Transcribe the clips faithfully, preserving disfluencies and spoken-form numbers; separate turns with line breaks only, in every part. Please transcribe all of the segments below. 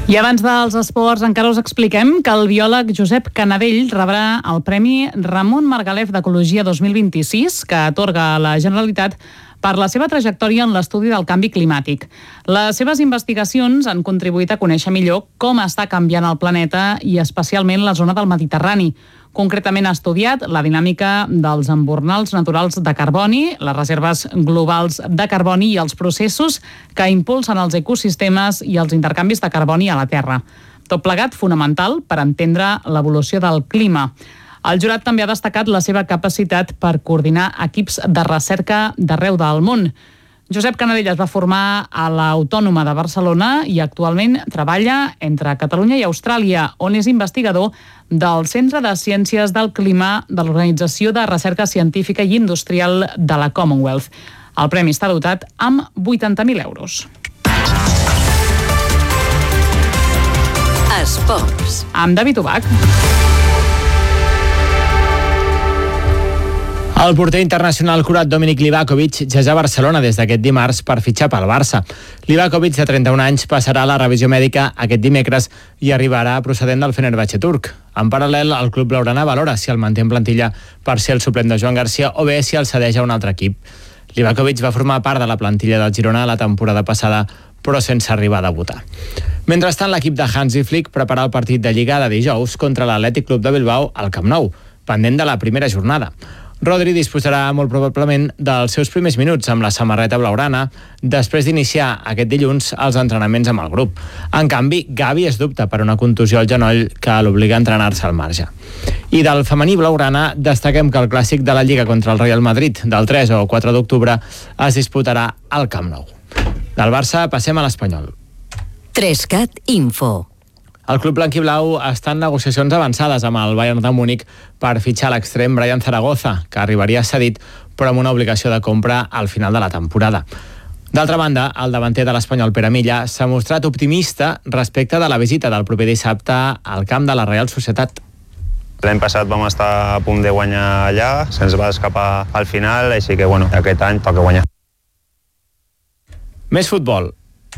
I abans dels esports encara us expliquem que el biòleg Josep Canadell rebrà el Premi Ramon Margalef d'Ecologia dos mil vint-i-sis, que atorga a la Generalitat per la seva trajectòria en l'estudi del canvi climàtic. Les seves investigacions han contribuït a conèixer millor com està canviant el planeta i especialment la zona del Mediterrani. Concretament ha estudiat la dinàmica dels embornals naturals de carboni, les reserves globals de carboni i els processos que impulsen els ecosistemes i els intercanvis de carboni a la Terra. Tot plegat fonamental per entendre l'evolució del clima. El jurat també ha destacat la seva capacitat per coordinar equips de recerca d'arreu del món. Josep Canadell es va formar a l'Autònoma de Barcelona i actualment treballa entre Catalunya i Austràlia, on és investigador del Centre de Ciències del Clima de l'Organització de Recerca Científica i Industrial de la Commonwealth. El premi està dotat amb vuitanta mil euros.
Esports.
Amb David Ubach.
El porter internacional croat Dominik Livakovic ja és a Barcelona des d'aquest dimarts per fitxar pel Barça. Livakovic, de trenta-un anys, passarà la revisió mèdica aquest dimecres i arribarà procedent del Fenerbahçe turc. En paral·lel, el club blaugrana valora si el manté en plantilla per ser el suplent de Joan Garcia o bé si el cedeix a un altre equip. Livakovic va formar part de la plantilla del Girona la temporada passada, però sense arribar a debutar. Mentrestant, l'equip de Hansi Flick prepara el partit de Lliga de dijous contra l'Atlètic Club de Bilbao al Camp Nou, pendent de la primera jornada. Rodri disposarà molt probablement dels seus primers minuts amb la samarreta blaugrana després d'iniciar aquest dilluns els entrenaments amb el grup. En canvi, Gavi es dubta per una contusió al genoll que l'obliga a entrenar-se al marge. I del femení blaugrana destaquem que el clàssic de la Lliga contra el Real Madrid del tres o quatre d'octubre es disputarà al Camp Nou. Del Barça passem a l'Espanyol.
Trescat Info.
El club blanquiblau està en negociacions avançades amb el Bayern de Múnich per fitxar l'extrem Brian Zaragoza, que arribaria cedit però amb una obligació de compra al final de la temporada. D'altra banda, el davanter de l'Espanyol Pere Milla s'ha mostrat optimista respecte de la visita del proper dissabte al camp de la Real Societat.
L'any passat vam estar a punt de guanyar allà, se'ns va escapar al final, així que bueno, aquest any toca guanyar.
Més futbol.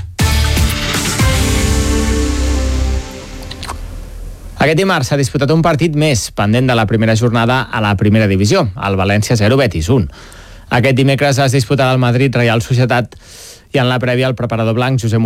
Aquest dimarts s'ha disputat un partit més pendent de la primera jornada a la primera divisió, el València zero Betis un. Aquest dimecres es disputarà el Madrid Real Societat i en la prèvia el preparador blanc Josep